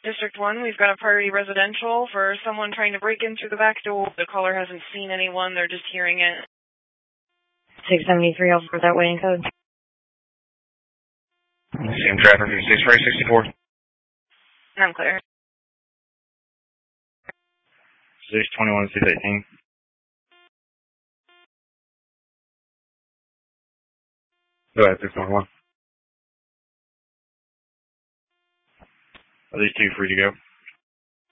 District 1, we've got a priority residential for someone trying to break in through the back door. The caller hasn't seen anyone, they're just hearing it. 673, I'll for that way in code. Same traffic, 64. I'm clear. 621, 618. Go ahead, 611. Are these two free to go?